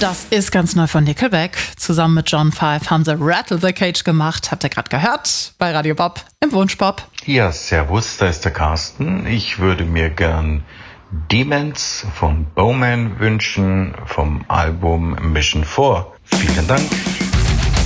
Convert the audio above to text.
Das ist ganz neu von Nickelback. Zusammen mit John Five haben sie Rattle the Cage gemacht. Habt ihr gerade gehört? Bei Radio Bob im Wunschbob. Ja, servus, da ist der Carsten. Ich würde mir gern Demons von Bowman wünschen vom Album Mission 4. Vielen Dank.